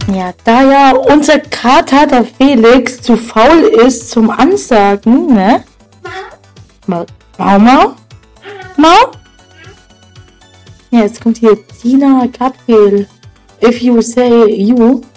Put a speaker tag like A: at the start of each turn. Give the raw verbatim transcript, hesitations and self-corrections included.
A: Ja, da ja unser Kater, der Felix, zu faul ist zum Ansagen, ne? Mau. Mau, Mau? Mau? Ja, jetzt kommt hier Tina Gabriel. If you say you,